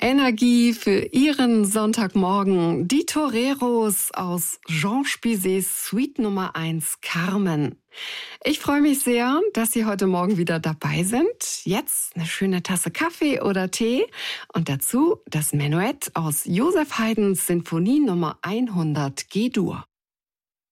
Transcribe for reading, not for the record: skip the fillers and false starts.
Energie für Ihren Sonntagmorgen. Die Toreros aus Jean Bizets Suite Nummer 1, Carmen. Ich freue mich sehr, dass Sie heute Morgen wieder dabei sind. Jetzt eine schöne Tasse Kaffee oder Tee und dazu das Menuett aus Joseph Haydns Sinfonie Nummer 100 G-Dur.